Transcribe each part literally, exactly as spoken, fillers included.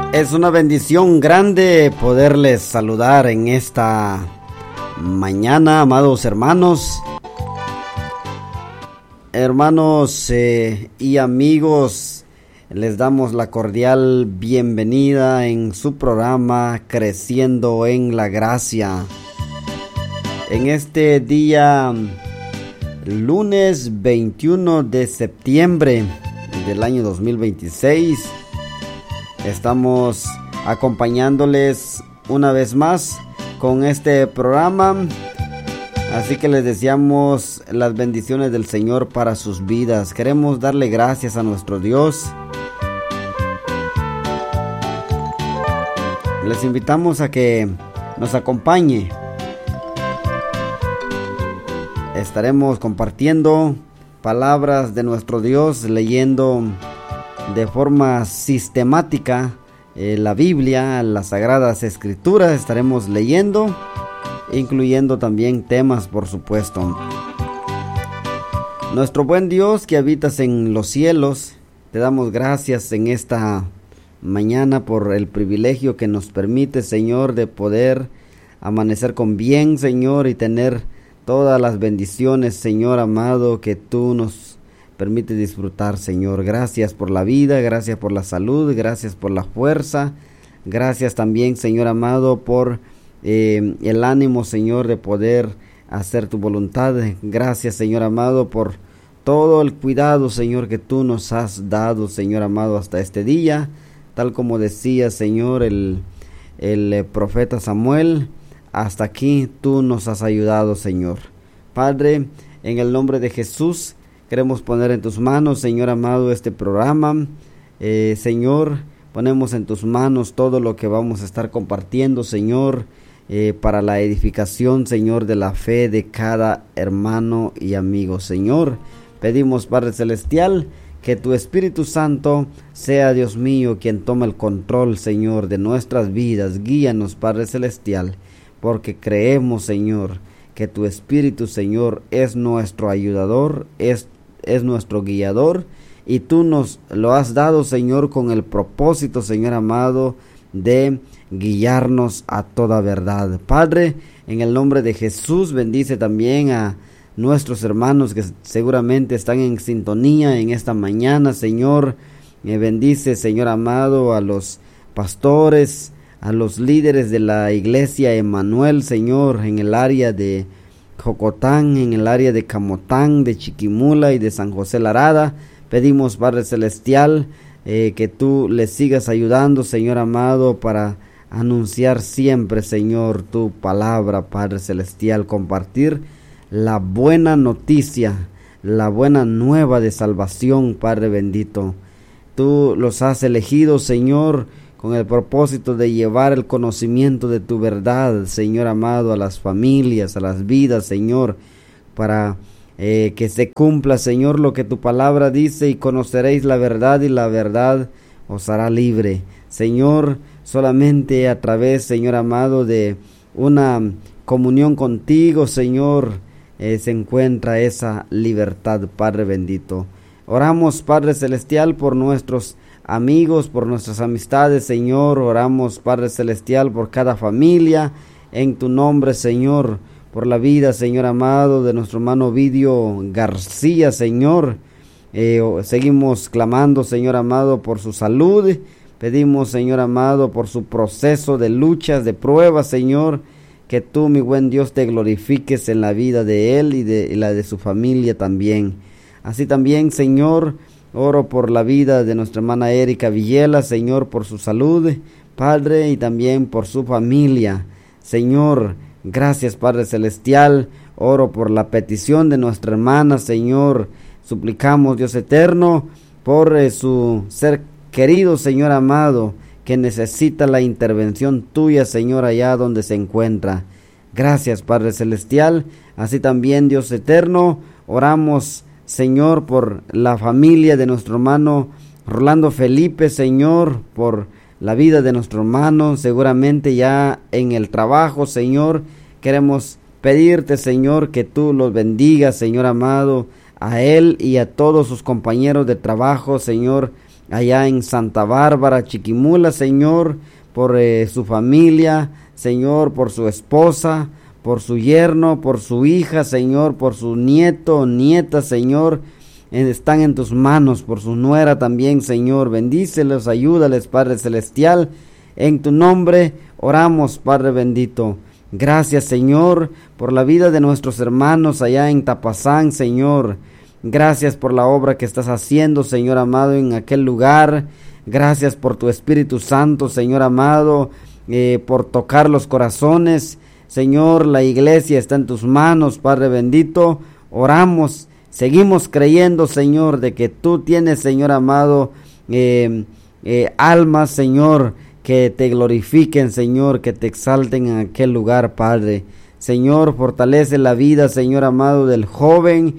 Es una bendición grande poderles saludar en esta mañana, amados hermanos, hermanos eh, y amigos. Les damos la cordial bienvenida en su programa Creciendo en la Gracia. En este día, lunes veintiuno de septiembre del año dos mil veintiséis, estamos acompañándoles una vez más con este programa. Así que les deseamos las bendiciones del Señor para sus vidas. Queremos darle gracias a nuestro Dios. Les invitamos a que nos acompañe. Estaremos compartiendo palabras de nuestro Dios, leyendo de forma sistemática eh, la Biblia, las Sagradas Escrituras. Estaremos leyendo, incluyendo también temas, por supuesto. Nuestro buen Dios que habitas en los cielos, te damos gracias en esta mañana por el privilegio que nos permite, Señor, de poder amanecer con bien, Señor, y tener todas las bendiciones, Señor amado, que tú nos permites disfrutar, Señor. Gracias por la vida, gracias por la salud, gracias por la fuerza, gracias también, Señor amado, por eh, el ánimo, Señor, de poder hacer tu voluntad. Gracias, Señor amado, por todo el cuidado, Señor, que tú nos has dado, Señor amado, hasta este día. Tal como decía, Señor, el, el eh, profeta Samuel, hasta aquí tú nos has ayudado, Señor. Padre, en el nombre de Jesús, queremos poner en tus manos, Señor amado, este programa. Eh, Señor, ponemos en tus manos todo lo que vamos a estar compartiendo, Señor, eh, para la edificación, Señor, de la fe de cada hermano y amigo, Señor. Pedimos, Padre Celestial, que tu Espíritu Santo sea, Dios mío, quien toma el control, Señor, de nuestras vidas. Guíanos, Padre Celestial, porque creemos, Señor, que tu Espíritu, Señor, es nuestro ayudador, es, es nuestro guiador, y tú nos lo has dado, Señor, con el propósito, Señor amado, de guiarnos a toda verdad. Padre, en el nombre de Jesús, bendice también a nuestros hermanos que seguramente están en sintonía en esta mañana, Señor. Me bendice, Señor amado, a los pastores, a los líderes de la iglesia Emmanuel, Señor, en el área de Jocotán, en el área de Camotán, de Chiquimula y de San José Larada. Pedimos, Padre Celestial, eh, que tú les sigas ayudando, Señor amado, para anunciar siempre, Señor, tu palabra, Padre Celestial, compartir la buena noticia, la buena nueva de salvación, Padre bendito. Tú los has elegido, Señor, con el propósito de llevar el conocimiento de tu verdad, Señor amado, a las familias, a las vidas, Señor, para eh, que se cumpla, Señor, lo que tu palabra dice: y conoceréis la verdad, y la verdad os hará libre. Señor, solamente a través, Señor amado, de una comunión contigo, Señor, Eh, se encuentra esa libertad, Padre bendito. Oramos, Padre Celestial, por nuestros amigos, por nuestras amistades, Señor. Oramos, Padre Celestial, por cada familia, en tu nombre, Señor, por la vida, Señor amado, de nuestro hermano Ovidio García, Señor. Eh, seguimos clamando, Señor amado, por su salud. Pedimos, Señor amado, por su proceso de luchas, de pruebas, Señor, que tú, mi buen Dios, te glorifiques en la vida de él y de y la de su familia también. Así también, Señor, oro por la vida de nuestra hermana Erika Villela, Señor, por su salud, Padre, y también por su familia. Señor, gracias, Padre Celestial. Oro por la petición de nuestra hermana, Señor. Suplicamos, Dios eterno, por eh, su ser querido, Señor amado, que necesita la intervención tuya, Señor, allá donde se encuentra. Gracias, Padre Celestial. Así también, Dios eterno, oramos, Señor, por la familia de nuestro hermano Rolando Felipe, Señor, por la vida de nuestro hermano, seguramente ya en el trabajo, Señor. Queremos pedirte, Señor, que tú los bendigas, Señor amado, a él y a todos sus compañeros de trabajo, Señor, allá en Santa Bárbara, Chiquimula, Señor, por eh, su familia, Señor, por su esposa, por su yerno, por su hija, Señor, por su nieto, nieta, Señor, están en tus manos, por su nuera también, Señor, bendícelos, ayúdales, Padre Celestial, en tu nombre oramos, Padre bendito. Gracias, Señor, por la vida de nuestros hermanos allá en Tapazán, Señor. Gracias por la obra que estás haciendo, Señor amado, en aquel lugar. Gracias por tu Espíritu Santo, Señor amado, eh, por tocar los corazones. Señor, la iglesia está en tus manos, Padre bendito. Oramos, seguimos creyendo, Señor, de que tú tienes, Señor amado, eh, eh, almas, Señor, que te glorifiquen, Señor, que te exalten en aquel lugar, Padre. Señor, fortalece la vida, Señor amado, del joven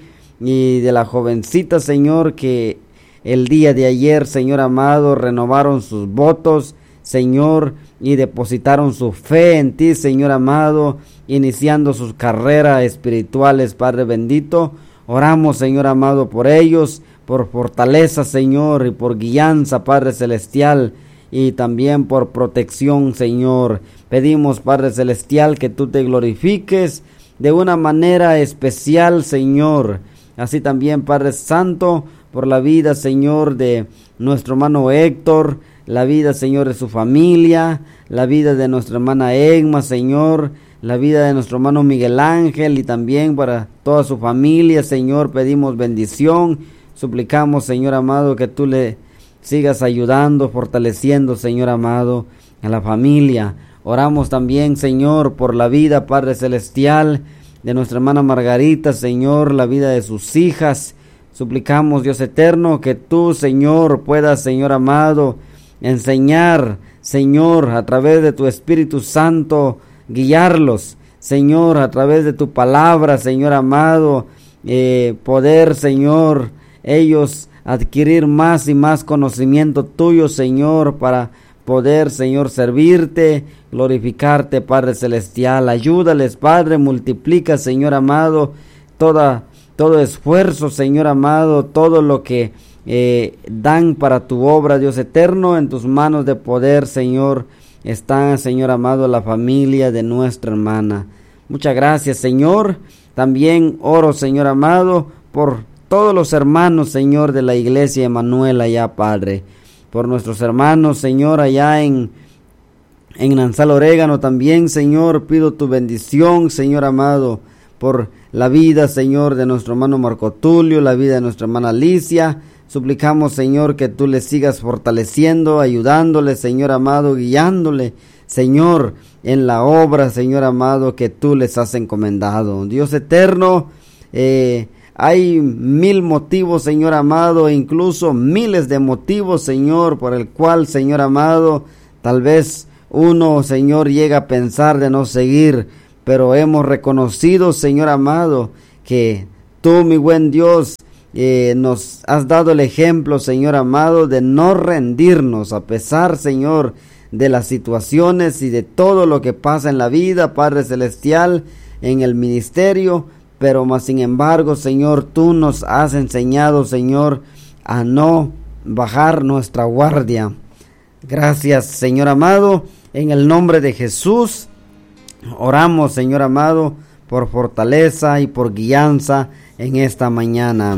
y de la jovencita, Señor, que el día de ayer, Señor amado, renovaron sus votos, Señor, y depositaron su fe en ti, Señor amado, iniciando sus carreras espirituales, Padre bendito. Oramos, Señor amado, por ellos, por fortaleza, Señor, y por guianza, Padre celestial, y también por protección, Señor. Pedimos, Padre celestial, que tú te glorifiques de una manera especial, Señor. Así también, Padre santo, por la vida, Señor, de nuestro hermano Héctor, la vida, Señor, de su familia, la vida de nuestra hermana Egma, Señor, la vida de nuestro hermano Miguel Ángel, y también para toda su familia, Señor, pedimos bendición. Suplicamos, Señor amado, que tú le sigas ayudando, fortaleciendo, Señor amado, a la familia. Oramos también, Señor, por la vida, Padre celestial, de nuestra hermana Margarita, Señor, la vida de sus hijas. Suplicamos, Dios eterno, que tú, Señor, puedas, Señor amado, enseñar, Señor, a través de tu Espíritu Santo, guiarlos, Señor, a través de tu palabra, Señor amado, eh, poder, Señor, ellos adquirir más y más conocimiento tuyo, Señor, para poder, Señor, servirte, glorificarte, Padre celestial. Ayúdales, Padre, multiplica, Señor amado, toda, todo esfuerzo, Señor amado, todo lo que eh, dan para tu obra, Dios eterno. En tus manos de poder, Señor, está, Señor amado, la familia de nuestra hermana. Muchas gracias, Señor. También oro, Señor amado, por todos los hermanos, Señor, de la iglesia Emanuel allá, Padre. Por nuestros hermanos, Señor, allá en, en Nansal Orégano también, Señor, pido tu bendición, Señor amado, por la vida, Señor, de nuestro hermano Marco Tulio, la vida de nuestra hermana Alicia. Suplicamos, Señor, que tú le sigas fortaleciendo, ayudándole, Señor amado, guiándole, Señor, en la obra, Señor amado, que tú les has encomendado. Dios eterno, eh, hay mil motivos, Señor amado, e incluso miles de motivos, Señor, por el cual, Señor amado, tal vez uno, Señor, llega a pensar de no seguir, pero hemos reconocido, Señor amado, que tú, mi buen Dios, eh, nos has dado el ejemplo, Señor amado, de no rendirnos a pesar, Señor, de las situaciones y de todo lo que pasa en la vida, Padre celestial, en el ministerio. Pero más sin embargo, Señor, tú nos has enseñado, Señor, a no bajar nuestra guardia. Gracias, Señor amado, en el nombre de Jesús, oramos, Señor amado, por fortaleza y por guianza en esta mañana.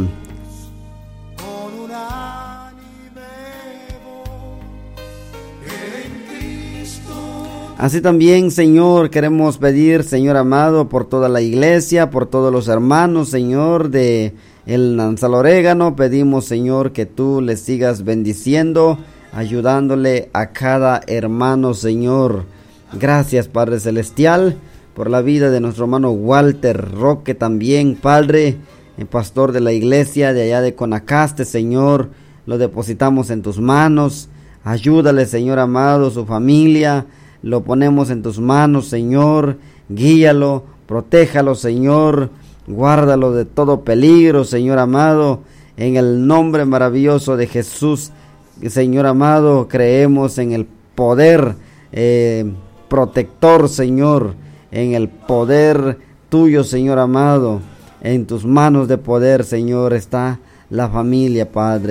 Así también, Señor, queremos pedir, Señor amado, por toda la iglesia, por todos los hermanos, Señor, de el Nansal Orégano. Pedimos, Señor, que tú les sigas bendiciendo, ayudándole a cada hermano, Señor. Gracias, Padre celestial, por la vida de nuestro hermano Walter Roque también, Padre, el pastor de la iglesia de allá de Conacaste, Señor. Lo depositamos en tus manos. Ayúdale, Señor amado, su familia. Lo ponemos en tus manos, Señor. Guíalo, protéjalo, Señor. Guárdalo de todo peligro, Señor amado. En el nombre maravilloso de Jesús, Señor amado, creemos en el poder eh, protector, Señor. En el poder tuyo, Señor amado. En tus manos de poder, Señor, está la familia, Padre.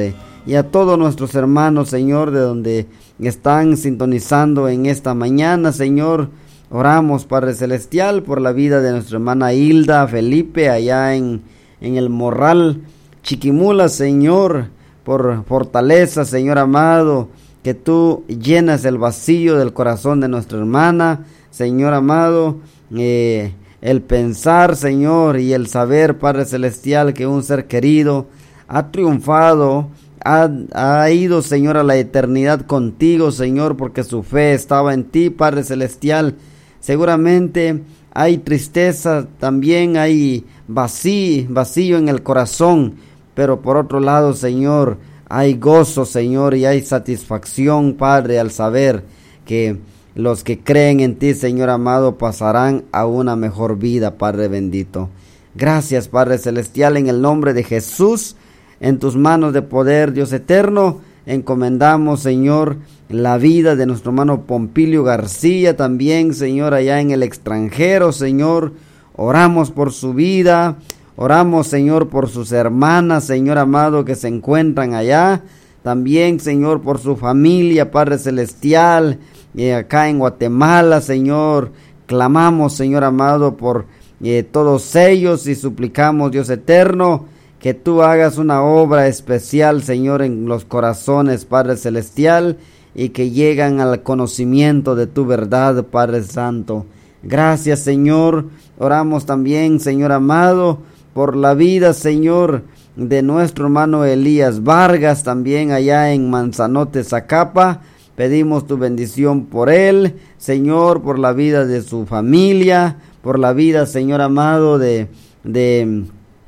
y a todos nuestros hermanos, Señor, de donde están sintonizando en esta mañana, Señor. Oramos, Padre Celestial, por la vida de nuestra hermana Hilda Felipe, allá en, en el Morral, Chiquimula, Señor, por fortaleza, Señor amado, que tú llenas el vacío del corazón de nuestra hermana, Señor amado, eh, el pensar, Señor, y el saber, Padre Celestial, que un ser querido ha triunfado, ha, ha ido, Señor, a la eternidad contigo, Señor, porque su fe estaba en ti, Padre Celestial. Seguramente hay tristeza, también hay vacío, vacío en el corazón, pero por otro lado, Señor, hay gozo, Señor, y hay satisfacción, Padre, al saber que los que creen en ti, Señor amado, pasarán a una mejor vida, Padre bendito. Gracias, Padre Celestial, en el nombre de Jesús, en tus manos de poder, Dios eterno, encomendamos, Señor, la vida de nuestro hermano Pompilio García, también, Señor, allá en el extranjero, Señor, oramos por su vida, oramos, Señor, por sus hermanas, Señor amado, que se encuentran allá, también, Señor, por su familia, Padre Celestial, y acá en Guatemala, Señor, clamamos, Señor amado, por eh, todos ellos y suplicamos, Dios eterno, que tú hagas una obra especial, Señor, en los corazones, Padre Celestial, y que llegan al conocimiento de tu verdad, Padre Santo. Gracias, Señor. Oramos también, Señor amado, por la vida, Señor, de nuestro hermano Elías Vargas, también allá en Manzanote, Zacapa. Pedimos tu bendición por él, Señor, por la vida de su familia, por la vida, Señor amado, de, de,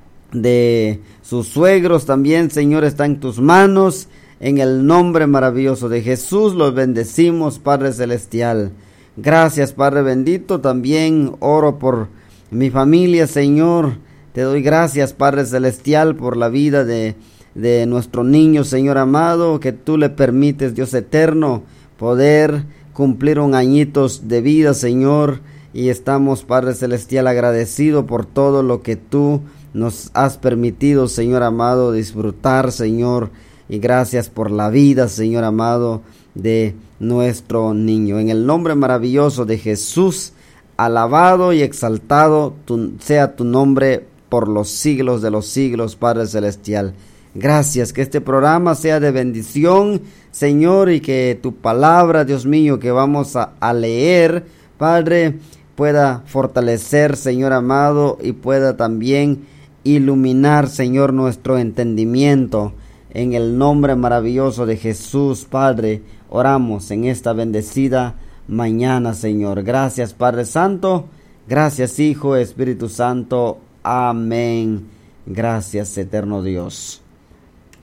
de sus suegros también, Señor, está en tus manos. En el nombre maravilloso de Jesús los bendecimos, Padre Celestial. Gracias, Padre bendito. También oro por mi familia, Señor. Te doy gracias, Padre Celestial, por la vida de, de nuestro niño, Señor amado, que tú le permites, Dios eterno, poder cumplir un añitos de vida, Señor. Y estamos, Padre Celestial, agradecido por todo lo que tú nos has permitido, Señor amado, disfrutar, Señor. Y gracias por la vida, Señor amado, de nuestro niño. En el nombre maravilloso de Jesús, alabado y exaltado tu, sea tu nombre por los siglos de los siglos, Padre Celestial. Gracias, que este programa sea de bendición, Señor, y que tu palabra, Dios mío, que vamos a, a leer, Padre, pueda fortalecer, Señor amado, y pueda también iluminar, Señor, nuestro entendimiento. En el nombre maravilloso de Jesús, Padre, oramos en esta bendecida mañana, Señor. Gracias, Padre Santo. Gracias, Hijo, Espíritu Santo. Amén. Gracias, eterno Dios.